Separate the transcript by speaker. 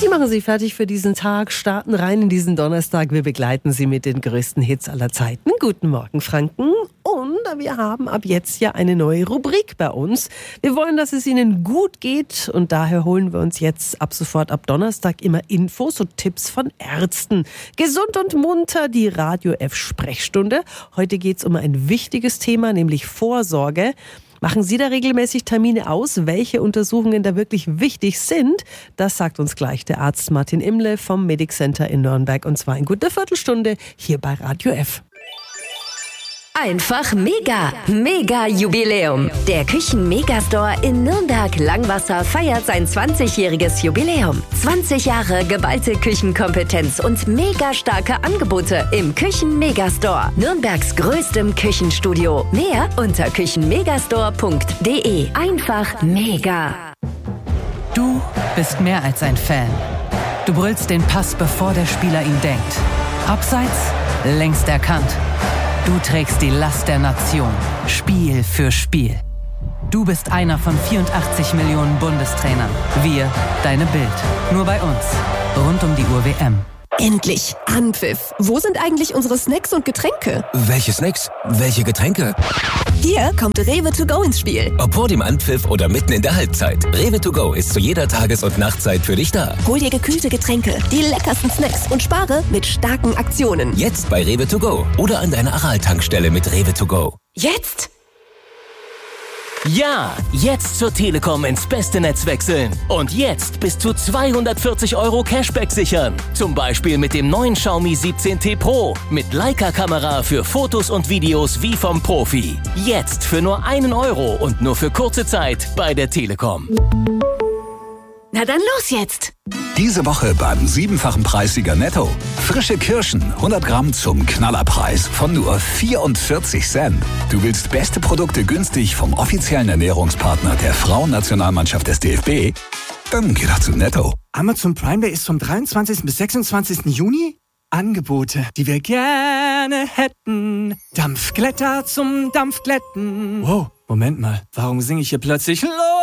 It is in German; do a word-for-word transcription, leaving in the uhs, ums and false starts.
Speaker 1: Sie machen sich fertig für diesen Tag, starten rein in diesen Donnerstag. Wir begleiten Sie mit den größten Hits aller Zeiten. Guten Morgen, Franken. Und wir haben ab jetzt ja eine neue Rubrik bei uns. Wir wollen, dass es Ihnen gut geht und daher holen wir uns jetzt ab sofort ab Donnerstag immer Infos und Tipps von Ärzten. Gesund und munter, die Radio F Sprechstunde. Heute geht es um ein wichtiges Thema, nämlich Vorsorge. Machen Sie da regelmäßig Termine aus? Welche Untersuchungen da wirklich wichtig sind? Das sagt uns gleich der Arzt Martin Imle vom Medic Center in Nürnberg und zwar in guter Viertelstunde hier bei Radio F.
Speaker 2: Einfach mega, mega Jubiläum. Der Küchen-Megastore in Nürnberg-Langwasser feiert sein zwanzigjähriges Jubiläum. zwanzig Jahre geballte Küchenkompetenz und mega starke Angebote im Küchen-Megastore. Nürnbergs größtem Küchenstudio. Mehr unter küchenmegastore punkt de. Einfach mega.
Speaker 3: Du bist mehr als ein Fan. Du brüllst den Pass, bevor der Spieler ihn denkt. Abseits, längst erkannt. Du trägst die Last der Nation, Spiel für Spiel. Du bist einer von vierundachtzig Millionen Bundestrainern. Wir, deine Bild. Nur bei uns. Rund um die Uhr W M.
Speaker 4: Endlich Anpfiff. Wo sind eigentlich unsere Snacks und Getränke?
Speaker 5: Welche Snacks? Welche Getränke?
Speaker 4: Hier kommt Rewe to go ins Spiel.
Speaker 5: Ob vor dem Anpfiff oder mitten in der Halbzeit. Rewe to go ist zu jeder Tages- und Nachtzeit für dich da.
Speaker 4: Hol dir gekühlte Getränke, die leckersten Snacks und spare mit starken Aktionen.
Speaker 5: Jetzt bei Rewe to go oder an deiner Aral-Tankstelle mit Rewe to go.
Speaker 4: Jetzt?
Speaker 6: Ja, jetzt zur Telekom ins beste Netz wechseln. Und jetzt bis zu zweihundertvierzig Euro Cashback sichern. Zum Beispiel mit dem neuen Xiaomi siebzehn T Pro. Mit Leica-Kamera für Fotos und Videos wie vom Profi. Jetzt für nur einen Euro und nur für kurze Zeit bei der Telekom.
Speaker 4: Na dann los jetzt!
Speaker 7: Diese Woche beim siebenfachen Preissieger Netto. Frische Kirschen, hundert Gramm zum Knallerpreis von nur vierundvierzig Cent. Du willst beste Produkte günstig vom offiziellen Ernährungspartner der Frauennationalmannschaft des D F B? Dann geh doch zu Netto.
Speaker 8: Amazon Prime Day ist vom dreiundzwanzigsten bis sechsundzwanzigsten Juni. Angebote, die wir gerne hätten. Dampfglätter zum Dampfglätten. Wow, Moment mal, warum singe ich hier plötzlich los?